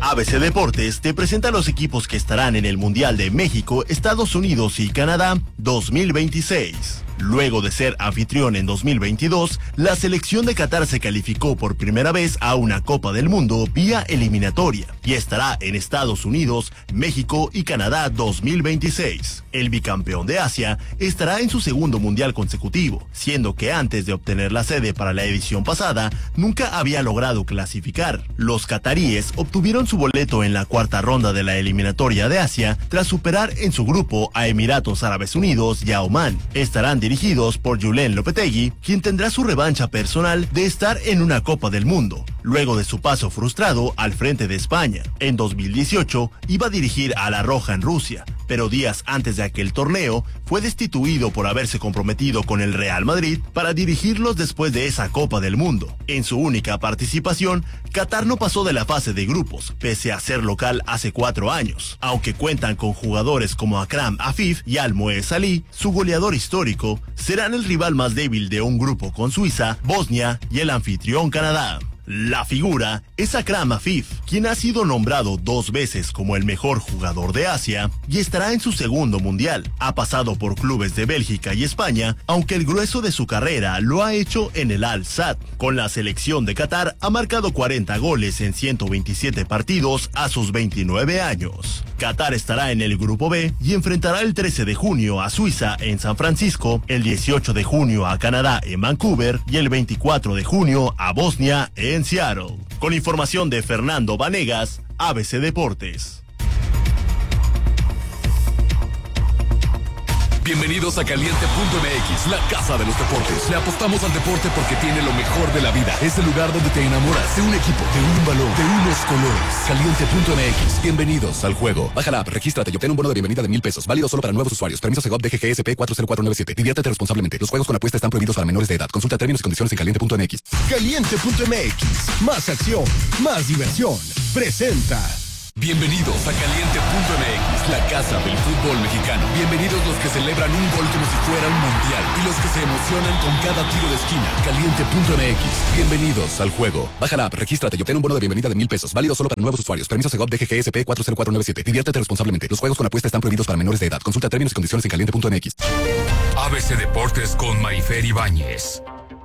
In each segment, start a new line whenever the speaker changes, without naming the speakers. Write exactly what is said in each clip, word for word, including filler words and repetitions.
A B C Deportes te presenta los equipos que estarán en el Mundial de México, Estados Unidos y Canadá dos mil veintiséis. Luego de ser anfitrión en dos mil veintidós, la selección de Qatar se calificó por primera vez a una Copa del Mundo vía eliminatoria y estará en Estados Unidos, México y Canadá dos mil veintiséis. El bicampeón de Asia estará en su segundo mundial consecutivo, siendo que antes de obtener la sede para la edición pasada, nunca había logrado clasificar. Los cataríes obtuvieron su boleto en la cuarta ronda de la eliminatoria de Asia tras superar en su grupo a Emiratos Árabes Unidos y a Omán. Estarán dirigidos por Julen Lopetegui, quien tendrá su revancha personal de estar en una Copa del Mundo, luego de su paso frustrado al frente de España. En dos mil dieciocho iba a dirigir a La Roja en Rusia, pero días antes de aquel torneo fue destituido por haberse comprometido con el Real Madrid para dirigirlos después de esa Copa del Mundo. En su única participación, Qatar no pasó de la fase de grupos, pese a ser local hace cuatro años. Aunque cuentan con jugadores como Akram Afif y Al-Moez Salih, su goleador histórico, serán el rival más débil de un grupo con Suiza, Bosnia y el anfitrión Canadá. La figura es Akram Afif, quien ha sido nombrado dos veces como el mejor jugador de Asia y estará en su segundo mundial. Ha pasado por clubes de Bélgica y España, aunque el grueso de su carrera lo ha hecho en el Al-Sadd. Con la selección de Qatar ha marcado cuarenta goles en ciento veintisiete partidos a sus veintinueve años. Qatar estará en el grupo B y enfrentará el trece de junio a Suiza en San Francisco, el dieciocho de junio a Canadá en Vancouver y el veinticuatro de junio a Bosnia en Seattle. Con información de Fernando Vanegas, A B C Deportes.
Bienvenidos a Caliente punto M X, la casa de los deportes. Le apostamos al deporte porque tiene lo mejor de la vida. Es el lugar donde te enamoras de un equipo, de un balón, de unos colores. Caliente punto M X. Bienvenidos al juego. Baja la app, regístrate y obtén un bono de bienvenida de mil pesos. Válido solo para nuevos usuarios. Permiso Segov D G G S P cuatro cero cuatro nueve siete. Diviértete responsablemente. Los juegos con apuesta están prohibidos para menores de edad. Consulta términos y condiciones en caliente punto M X.
Caliente punto M X. Más acción, más diversión. Presenta.
Bienvenidos a Caliente punto M X, la casa del fútbol mexicano. Bienvenidos los que celebran un gol como si fuera un mundial y los que se emocionan con cada tiro de esquina. Caliente punto M X. Bienvenidos al juego. Baja la app, regístrate y obtén un bono de bienvenida de mil pesos. Válido solo para nuevos usuarios. Permiso Segov D G G S P cuatro cero cuatro nueve siete. Diviértete responsablemente. Los juegos con apuesta están prohibidos para menores de edad. Consulta términos y condiciones en caliente punto M X.
A B C Deportes con Marifer Ibáñez.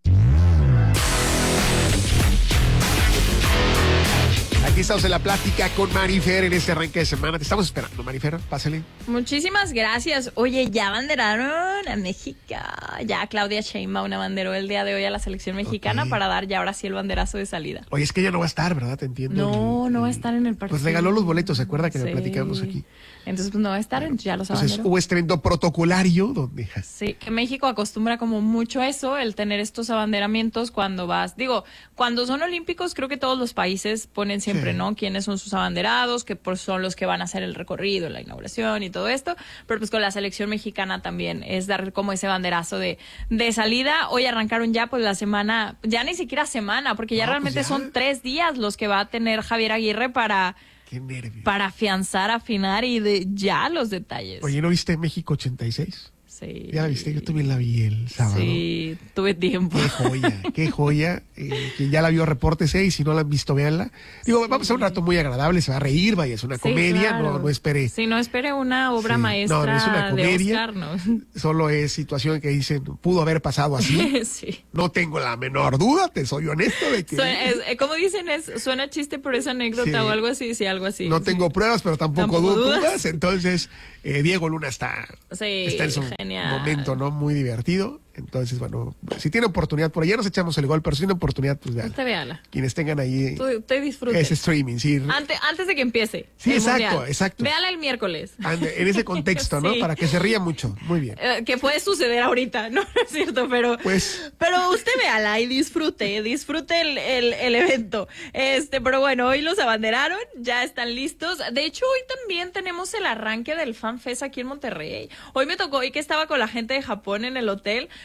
Aquí estamos en la plática con Marifer en este arranque de semana. Te estamos esperando, Marifer. Pásale.
Muchísimas gracias. Oye, ya abanderaron a México. Ya Claudia Sheinbaum abanderó el día de hoy a la selección mexicana, okay, para dar ya ahora sí el banderazo de salida.
Oye, es que ella no va a estar, ¿verdad? Te entiendo.
No, no va a estar en el partido.
Pues regaló los boletos, ¿se acuerda que
sí.
lo platicamos aquí?
Entonces, pues no va a estar, entonces ya los abanderó.
Entonces hubo este evento protocolario donde...
Sí, que México acostumbra como mucho eso, el tener estos abanderamientos cuando vas... Digo, cuando son olímpicos, creo que todos los países ponen siempre, sí, ¿no? Quiénes son sus abanderados, que pues son los que van a hacer el recorrido, la inauguración y todo esto. Pero pues con la selección mexicana también es dar como ese banderazo de, de salida. Hoy arrancaron ya pues la semana, ya ni siquiera semana, porque ya no, realmente pues ya son tres días los que va a tener Javier Aguirre para...
Qué nervios.
Para afianzar, afinar y de ya los detalles.
Oye, ¿no viste México ochenta y seis?
Sí.
¿Ya la viste? Yo también la vi el sábado.
Sí, tuve tiempo.
Qué joya, qué joya. Eh, quien ya la vio, repórtese, y si no la han visto, véanla. Digo, sí, vamos a un rato muy agradable, se va a reír, vaya, es una
sí,
comedia,
claro.
no, no espere.
Sí, no espere una obra sí, maestra, no, no es una comedia, de Oscar, ¿no?
Solo es situación que dicen, pudo haber pasado así.
Sí.
No tengo la menor duda, te soy honesto de que...
Suena, es, como dicen, es suena chiste, pero es anécdota, sí, o algo así, sí, algo así.
No
sí.
tengo pruebas, pero tampoco, tampoco dudas. dudas. Entonces, eh, Diego Luna está,
sí,
está en su
genial.
momento, ¿no? Muy divertido. Entonces, bueno, si tiene oportunidad, por allá nos echamos el gol, pero si tiene oportunidad, pues vean.
Usted véala.
Quienes tengan ahí.
Usted disfrute.
Ese streaming, sí.
Antes, antes de que empiece.
Sí, exacto,
mundial.
exacto.
Véala el miércoles.
Ande, en ese contexto, ¿no? Sí. Para que se ría mucho. Muy bien.
Eh, que puede suceder ahorita, no, no es cierto, pero.
Pues.
Pero usted véala y disfrute, disfrute el, el, el evento. Este, pero bueno, hoy los abanderaron, ya están listos. De hecho, hoy también tenemos el arranque del Fan Fest aquí en Monterrey. Hoy me tocó, hoy que estaba con la gente de Japón en el hotel,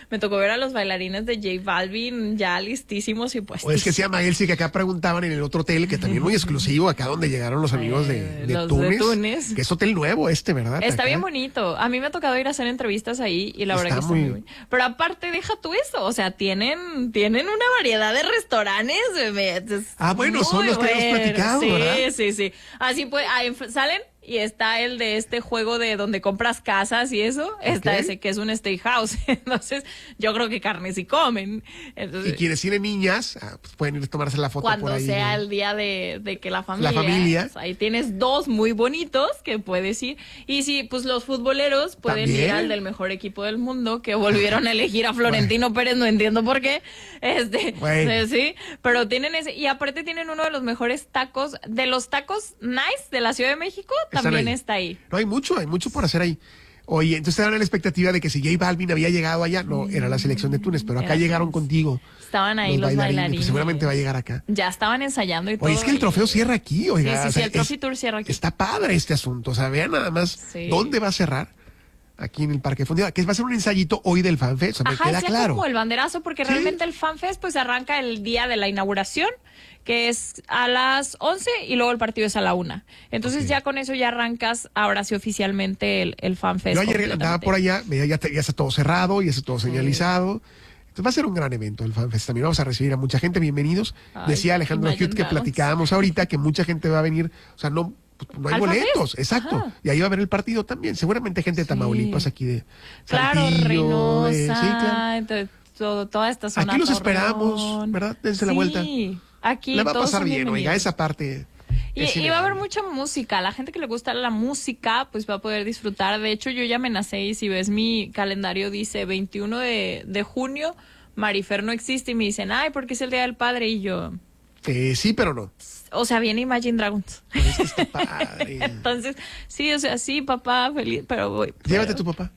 me tocó ver a los bailarines de J Balvin ya listísimos y puestos.
O es que se llama Elsie, que acá preguntaban en el otro hotel, que también muy exclusivo, acá donde llegaron los amigos de, de,
Los
Túnez,
de Túnez.
que es hotel nuevo este, ¿verdad?
Está
Acá.
bien bonito. A mí me ha tocado ir a hacer entrevistas ahí y la
Está
verdad que está
muy-
muy bonito. Pero aparte, deja tú eso. O sea, tienen, tienen una variedad de restaurantes. bebé. Es
Ah, bueno, son
muy
los que hemos
bueno.
platicado,
sí,
¿verdad?
Sí, sí, Así pues, ahí f- salen y está el de este juego de donde compras casas y eso. Está
Ok.
ese que es un steakhouse. Entonces, yo creo que carne sí comen. Entonces,
Y quienes tienen niñas, ah, pues pueden ir a tomarse la foto
cuando
por ahí.
sea
¿no?
el día de, de que la familia,
familia.
pues, ahí tienes dos muy bonitos que puedes ir. Y si pues los futboleros pueden
También.
ir al del mejor equipo del mundo, que volvieron a elegir a Florentino Pérez, no entiendo por qué. Este,
Bueno.
eh, sí, pero tienen ese, y aparte tienen uno de los mejores tacos, de los tacos nice de la Ciudad de México,
Están
también
ahí.
está ahí.
No, hay mucho, hay mucho por hacer ahí. Oye, entonces estaban en la expectativa de que si J Balvin había llegado allá, no, era la selección de Túnez, pero acá
Era
llegaron
Túnez.
contigo.
Estaban ahí los, bailarines.
Pues seguramente va a llegar acá.
Ya estaban ensayando y todo.
Oye, es que el trofeo cierra aquí, oiga.
Sí, sí,
o
sí,
sea,
el Trophy
es-
Tour cierra aquí.
Está padre este asunto, o sea, vean nada más
Sí.
dónde va a cerrar. Aquí en el Parque Fundidora, que va a ser un ensayito hoy del FanFest, o sea, me
Ajá,
queda
sea
claro.
como el banderazo, porque
Sí.
realmente el FanFest pues arranca el día de la inauguración, que es a las once y luego el partido es a la una. Entonces
Ok.
ya con eso ya arrancas ahora sí oficialmente el, el FanFest.
Yo ayer
completamente.
andaba por allá, veía, ya, ya está todo cerrado, ya está todo señalizado. Entonces va a ser un gran evento el FanFest. También vamos a recibir a mucha gente, bienvenidos.
Ay,
Decía Alejandro
Imagine
Hughes que
Dragons.
platicábamos ahorita que mucha gente va a venir, o sea, no, pues, no hay
¿Al
boletos,
FanFest?
exacto.
Ajá.
Y ahí va a haber el partido también. Seguramente gente de Tamaulipas, aquí de
Claro,
Saltillo,
Reynosa,
de- sí, claro.
de- todo- toda esta zona.
Aquí los
Torreón.
esperamos, ¿verdad? Dense la vuelta.
Sí, aquí
La va a
todos
pasar
son
bien, oiga,
bienvenidos.
esa parte.
Y,
es
y va a haber
innegable.
mucha música. La gente que le gusta la música, pues va a poder disfrutar. De hecho, yo ya me nací y si ves mi calendario, dice veintiuno de, de junio, Marifer no existe. Y me dicen, ay, porque es el Día del Padre. Y yo,
Eh, sí, pero no.
o sea, viene Imagine Dragons.
Pero es que está padre.
Entonces, sí, o sea, sí, papá, feliz, pero voy.
Llévate a
pero-
tu papá.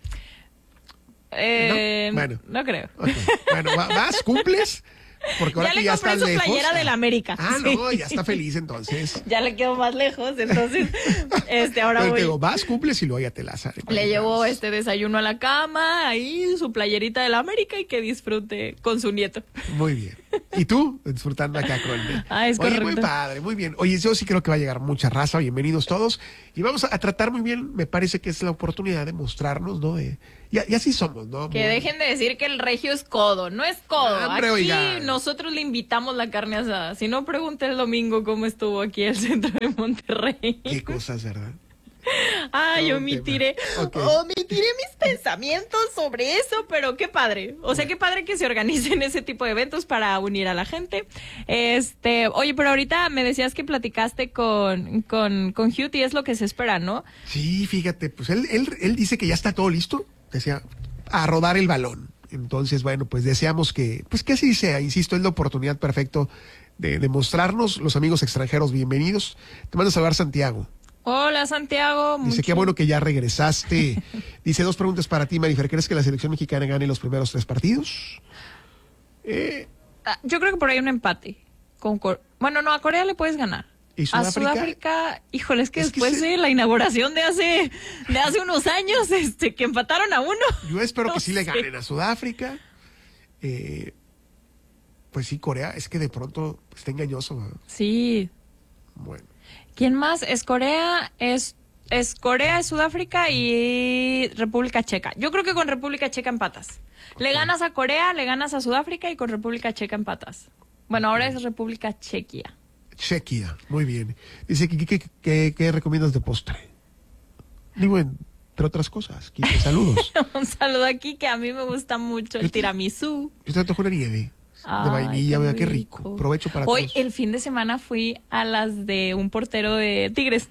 Eh,
¿No? Bueno.
no creo.
Ok. Bueno, va- vas, cumples. Porque ahora
Ya
que
le
ya
compré
estás
su
lejos.
playera del América.
Ah,
Sí.
no, ya está feliz entonces.
Ya le quedo más lejos, entonces, este, ahora
Pero te
voy.
digo, vas, cumples y luego ya te la sale.
Le llevo este desayuno a la cama, ahí su playerita del América y que disfrute con su nieto.
Muy bien. ¿Y tú? Disfrutando acá con
Ah, es
Oye, muy
correcto.
padre, muy bien. Oye, yo sí creo que va a llegar mucha raza. Bienvenidos todos. Y vamos a, a tratar muy bien, me parece que es la oportunidad de mostrarnos, ¿no? De, y, y así somos, ¿no?
Que
Muy-
dejen de decir que el regio es codo, no es codo.
Hombre,
Aquí
oiga.
nosotros le invitamos la carne asada. Si no, pregunte el domingo cómo estuvo aquí el centro de Monterrey.
Qué cosas, ¿verdad?
Ay,
Todo un
omitiré,
tema. Ok.
omitiré mis pensamientos sobre eso, pero qué padre. O sea, qué padre que se organicen ese tipo de eventos para unir a la gente. Este, oye, pero ahorita me decías que platicaste con, con, con Hugh y es lo que se espera, ¿no?
Sí, fíjate, pues él, él, él dice que ya está todo listo, decía, a rodar el balón. Entonces, bueno, pues deseamos que, pues que así sea, insisto, es la oportunidad perfecta de, de mostrarnos, los amigos extranjeros, bienvenidos. Te mando a saludar Santiago.
Hola, Santiago.
Dice,
mucho-
qué bueno que ya regresaste. Dice, dos preguntas para ti, Marifer. ¿Crees que la selección mexicana gane los primeros tres partidos? Eh,
Ah, yo creo que por ahí un empate. Con Cor- bueno, no, a Corea le puedes ganar.
¿Y
A
Sudáfrica?
Sudáfrica, híjole, es que
Es que
después
se-
de la inauguración de hace, de hace unos años, este, que empataron a uno.
yo espero
No
que sí le
sé.
ganen a Sudáfrica. Eh, pues sí, Corea, es que de pronto está engañoso. ¿no?
Sí.
Bueno.
¿Quién más? Es Corea, es, es Corea, es Sudáfrica y República Checa. Yo creo que con República Checa empatas. Le ganas a Corea, le ganas a Sudáfrica y con República Checa empatas. Bueno, ahora es República Chequia.
Chequia, muy bien. Dice, ¿qué, qué, qué, qué recomiendas de postre? Digo, entre otras cosas. Quique, saludos.
Un saludo aquí que a mí me gusta mucho el
Yo te-
tiramisú.
Yo te antojo una nieve de
Ay,
vainilla, vea qué rico. Provecho para
Hoy,
todos.
el fin de semana fui a las de un portero de Tigres.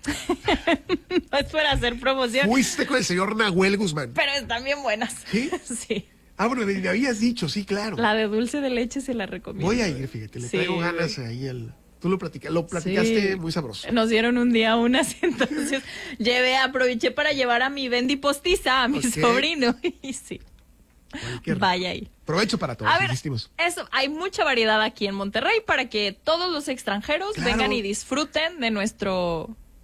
No es para hacer promoción,
Fuiste con el señor Nahuel Guzmán.
pero están bien buenas.
¿Sí?
Sí.
Ah, bueno, me, me habías dicho, sí, claro.
La de dulce de leche se la recomiendo.
Voy a ir, fíjate, le
Sí.
traigo ganas ahí al... Tú lo, platica, lo platicaste
Sí.
muy sabroso.
Nos dieron un día unas, entonces llevé, aproveché para llevar a mi Bendy postiza, a mi
Ok.
sobrino. Y sí,
Ay, qué rico.
vaya ahí.
Provecho para todos,
A ver,
insistimos.
eso, hay mucha variedad aquí en Monterrey para que todos los extranjeros
Claro.
vengan y disfruten de nuestro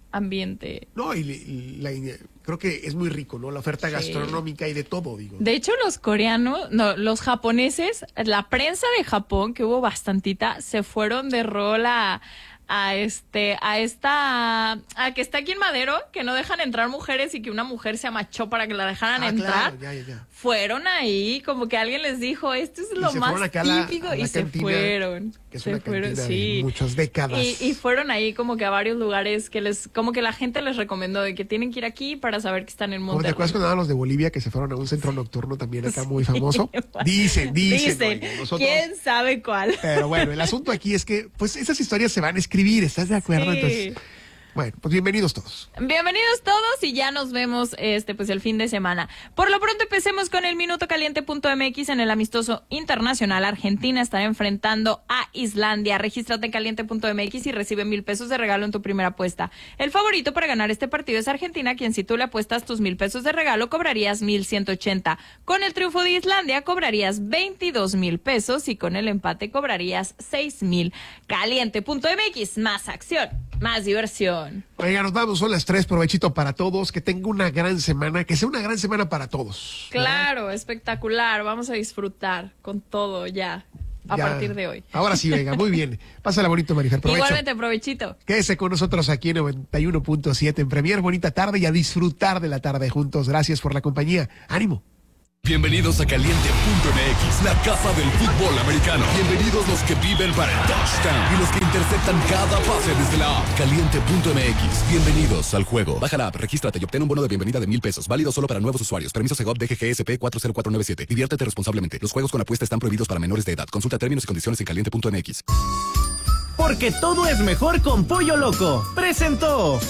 ambiente.
No, y, y la, creo que es muy rico, ¿no? La oferta
Sí.
gastronómica y de todo, digo.
De hecho, los coreanos, no, los japoneses, la prensa de Japón, que hubo bastantita, se fueron de rol a, a este, a esta, a que está aquí en Madero, que no dejan entrar mujeres y que una mujer se amachó para que la dejaran
Ah,
entrar.
claro, ya, ya, ya.
Fueron ahí, como que alguien les dijo, esto es
Y
lo
se
más
fueron acá a la-
típico,
a la
y se
cantina,
fueron.
que es
se
una
fueron,
cantina de
sí.
muchas décadas.
Y, y fueron ahí como que a varios lugares que les, como que la gente les recomendó de que tienen que ir aquí para saber que están en
¿Cómo te
Monterrey.
acuerdas cuando eran los de Bolivia que se fueron a un centro nocturno también acá muy famoso? Dicen, dicen.
Dicen,
oye, nosotros-
¿quién sabe cuál?
Pero bueno, el asunto aquí es que, pues, esas historias se van a escribir, ¿estás de acuerdo?
Sí.
Entonces, bueno, pues bienvenidos todos.
Bienvenidos todos y ya nos vemos este pues el fin de semana. Por lo pronto empecemos con el minuto caliente punto m x en el amistoso internacional. Argentina estará enfrentando a Islandia. Regístrate en caliente punto m x y recibe mil pesos de regalo en tu primera apuesta. El favorito para ganar este partido es Argentina, quien si tú le apuestas tus mil pesos de regalo cobrarías mil ciento ochenta. Con el triunfo de Islandia cobrarías veintidós mil pesos y con el empate cobrarías seis mil. caliente punto m x, más acción, más diversión.
Oiga, nos vamos, son las tres, provechito para todos, que tenga una gran semana, que sea una gran semana para todos.
Claro, espectacular. Vamos a disfrutar con todo ya a
Ya.
partir de hoy.
Ahora sí, venga, muy bien. Pásala bonito, Marifer, provecho.
Igualmente, provechito.
Quédese con nosotros aquí en noventa y uno punto siete en Premier. Bonita tarde y a disfrutar de la tarde juntos. Gracias por la compañía. ¡Ánimo!
Bienvenidos a caliente punto m x, la casa del fútbol americano. Bienvenidos los que viven para el touchdown y los que interceptan cada pase desde la app. caliente punto m x, bienvenidos al juego. Baja la app, regístrate y obtén un bono de bienvenida de mil pesos, válido solo para nuevos usuarios. Permiso Segov D G G S P cuatro cero cuatro nueve siete. Diviértete responsablemente. Los juegos con apuesta están prohibidos para menores de edad. Consulta términos y condiciones en caliente punto m x.
Porque todo es mejor con Pollo Loco. Presentó.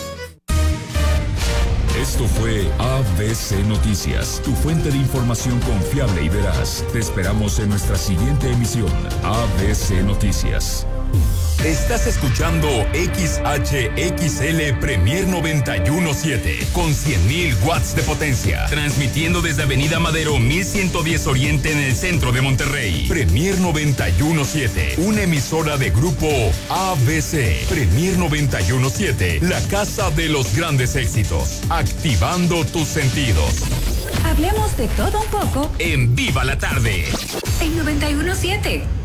Esto fue A B C Noticias, tu fuente de información confiable y veraz. Te esperamos en nuestra siguiente emisión. A B C Noticias. Estás escuchando X H X L Premier noventa y uno punto siete con cien mil watts de potencia, transmitiendo desde Avenida Madero mil ciento diez Oriente en el centro de Monterrey. Premier noventa y uno punto siete, una emisora de grupo A B C. Premier noventa y uno punto siete, la casa de los grandes éxitos, activando tus sentidos.
Hablemos de todo un poco
En Viva la Tarde.
en noventa y uno punto siete.